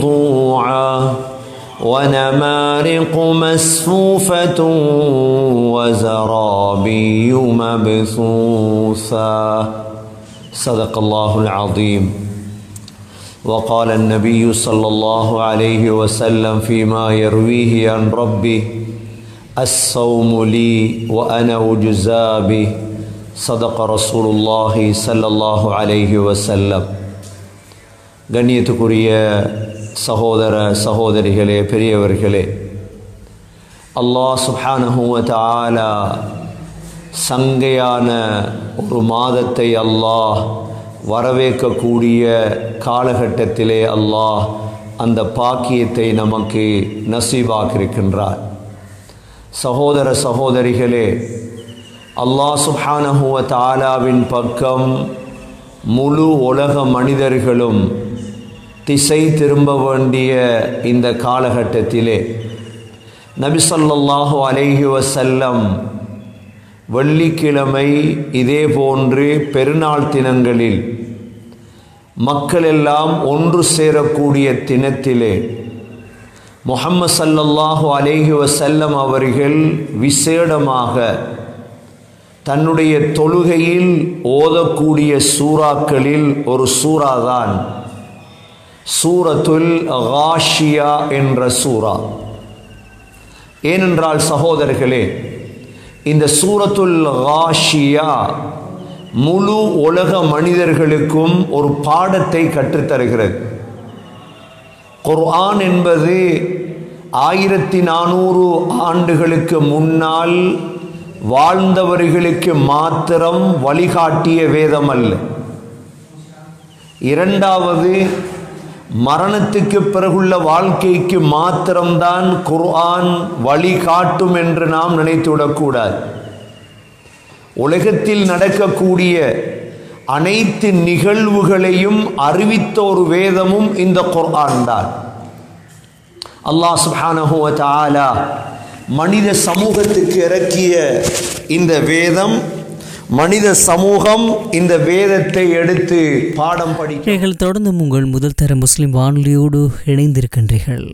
مرضوعة ونمارق مصفوفة وزرابي مبثوثة صدق الله العظيم. وقال النبي صلى الله عليه وسلم فيما يرويه عن ربه الصوم لي وأنا أجزى به صدق رسول الله صلى الله عليه وسلم. கண்ணியத்துக்குரிய சகோதர சகோதரிகளே, பெரியவர்களே, அல்லாஹ் சுப்ஹானஹு வ தஆலா சங்கையான ஒரு மாதத்தை அல்லாஹ் வரவேற்கக்கூடிய காலகட்டத்திலே அல்லாஹ் அந்த பாக்கியத்தை நமக்கு நசீபாக்கியிருக்கின்றார். சகோதர சகோதரிகளே, அல்லாஹ் சுப்ஹானஹு வ தஆலாவின் பக்கம் முழு உலக மனிதர்களும் திசை திரும்ப வேண்டிய இந்த காலகட்டத்திலே நபி ஸல்லல்லாஹு அலைஹி வஸல்லம் வெள்ளிக்கிழமை இதே போன்று பெருநாள் தினங்களில் மக்கள் எல்லாம் ஒன்று சேரக்கூடிய தினத்திலே முஹம்மது ஸல்லல்லாஹு அலைஹி வஸல்லம் அவர்கள் விசேடமாக தன்னுடைய தொழுகையில் ஓதக்கூடிய சூறாக்களில் ஒரு சூறாதான் சூரத்துல் காஷியா என்ற சூரா. ஏனென்றால் சகோதரர்களே, இந்த சூரத்துல் காஷியா முழு உலக மனிதர்களுக்கும் ஒரு பாடத்தை கற்றுத்தருகிறது. குர்ஆன் என்பது 1400 ஆண்டுகளுக்கு முன்னால் வாழ்ந்தவர்களுக்கு மாத்திரம் வழிகாட்டிய வேதம் அல்ல. இரண்டாவது, மரணத்துக்கு பிறகுள்ள வாழ்க்கைக்கு மாத்திரம்தான் குர்ஆன் வழிகாட்டும் என்று நாம் நினைத்துவிடக்கூடாது. உலகத்தில் நடக்கக்கூடிய அனைத்து நிகழ்வுகளையும் அறிவித்த ஒரு வேதமும் இந்த குர்ஆன் தான். அல்லாஹ் சுப்ஹானஹு வ தஆலா மனித சமூகத்துக்கு இறக்கிய இந்த வேதம், மனித சமூகம் இந்த வேதத்தை எடுத்து பாடம் படிக்க. தொடர்ந்து உங்கள் முதல் தர முஸ்லிம் வானொலியோடு இணைந்திருக்கின்றீர்கள்.